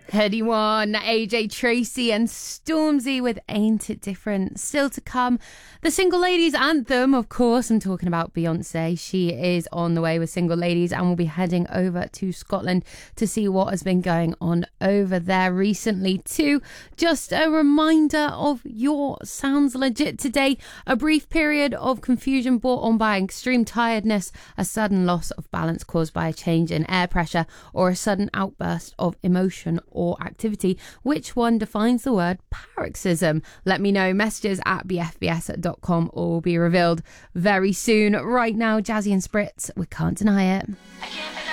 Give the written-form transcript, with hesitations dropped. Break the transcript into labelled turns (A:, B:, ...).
A: Heady One, AJ Tracey and Stormzy with Ain't It Different. Still to come, the Single Ladies anthem, of course. I'm talking about Beyonce. She is on the way with Single Ladies and will be heading over to Scotland to see what has been going on over there recently too. Just a reminder of your Sounds Legit today. A brief period of confusion brought on by extreme tiredness, a sudden loss of balance caused by a change in air pressure, or a sudden outburst of emotion or activity. Which one defines the word paroxysm? Let me know. Messages at bfbs.com will be revealed very soon. Right now, Jazzy and Spritz, we can't deny it.